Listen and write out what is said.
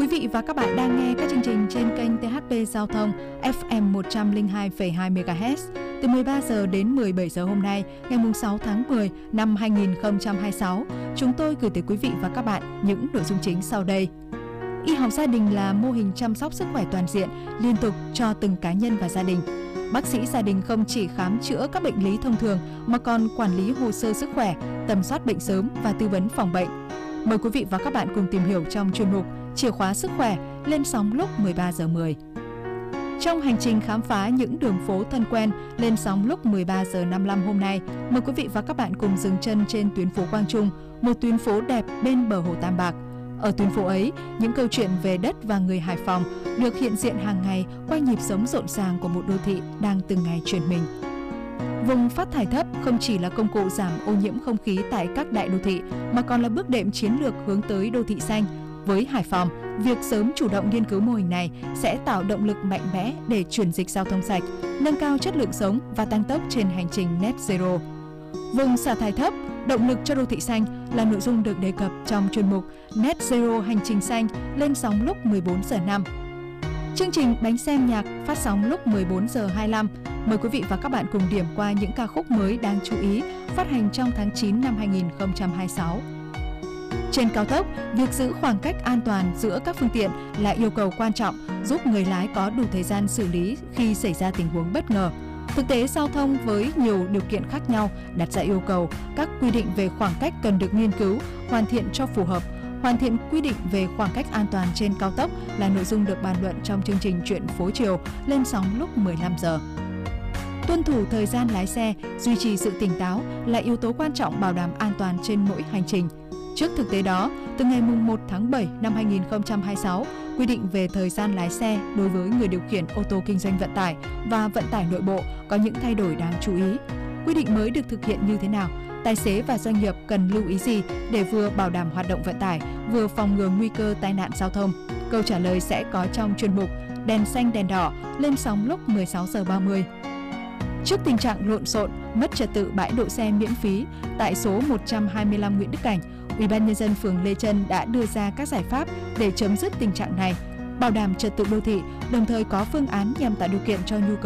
Quý vị và các bạn đang nghe các chương trình trên kênh THP Giao thông FM 102,2 MHz từ 13 giờ đến 17 giờ hôm nay, ngày 6 tháng 10 năm 2026. Chúng tôi gửi tới quý vị và các bạn những nội dung chính sau đây. Y học gia đình là mô hình chăm sóc sức khỏe toàn diện, liên tục cho từng cá nhân và gia đình. Bác sĩ gia đình không chỉ khám chữa các bệnh lý thông thường mà còn quản lý hồ sơ sức khỏe, tầm soát bệnh sớm và tư vấn phòng bệnh. Mời quý vị và các bạn cùng tìm hiểu trong chuyên mục Chìa khóa sức khỏe lên sóng lúc 13 giờ 10. Trong hành trình khám phá những đường phố thân quen lên sóng lúc 13 giờ 55 hôm nay, mời quý vị và các bạn cùng dừng chân trên tuyến phố Quang Trung, một tuyến phố đẹp bên bờ hồ Tam Bạc. Ở tuyến phố ấy, những câu chuyện về đất và người Hải Phòng được hiện diện hàng ngày qua nhịp sống rộn ràng của một đô thị đang từng ngày chuyển mình. Vùng phát thải thấp không chỉ là công cụ giảm ô nhiễm không khí tại các đại đô thị mà còn là bước đệm chiến lược hướng tới đô thị xanh. Với Hải Phòng, việc sớm chủ động nghiên cứu mô hình này sẽ tạo động lực mạnh mẽ để chuyển dịch giao thông sạch, nâng cao chất lượng sống và tăng tốc trên hành trình Net Zero. Vùng xả thải thấp, động lực cho đô thị xanh là nội dung được đề cập trong chuyên mục Net Zero hành trình xanh lên sóng lúc 14 giờ 5. Chương trình Bánh Xem Nhạc phát sóng lúc 14 giờ 25. Mời quý vị và các bạn cùng điểm qua những ca khúc mới đáng chú ý phát hành trong tháng 9 năm 2026. Trên cao tốc, việc giữ khoảng cách an toàn giữa các phương tiện là yêu cầu quan trọng giúp người lái có đủ thời gian xử lý khi xảy ra tình huống bất ngờ. Thực tế giao thông với nhiều điều kiện khác nhau đặt ra yêu cầu các quy định về khoảng cách cần được nghiên cứu, hoàn thiện cho phù hợp. Hoàn thiện quy định về khoảng cách an toàn trên cao tốc là nội dung được bàn luận trong chương trình Chuyện phố chiều lên sóng lúc 15 giờ. Tuân thủ thời gian lái xe, duy trì sự tỉnh táo là yếu tố quan trọng bảo đảm an toàn trên mỗi hành trình. Trước thực tế đó, từ ngày 1 tháng 7 năm 2026, quy định về thời gian lái xe đối với người điều khiển ô tô kinh doanh vận tải và vận tải nội bộ có những thay đổi đáng chú ý. Quy định mới được thực hiện như thế nào? Tài xế và doanh nghiệp cần lưu ý gì để vừa bảo đảm hoạt động vận tải, vừa phòng ngừa nguy cơ tai nạn giao thông? Câu trả lời sẽ có trong chuyên mục Đèn xanh đèn đỏ lên sóng lúc 16 giờ 30. Trước tình trạng lộn xộn, mất trật tự bãi đỗ xe miễn phí tại số 125 Nguyễn Đức Cảnh, Ủy ban nhân dân phường Lê Chân đã đưa ra các giải pháp để chấm dứt tình trạng này, bảo đảm trật tự đô thị, đồng thời có phương án nhằm tạo điều kiện cho nhu cầu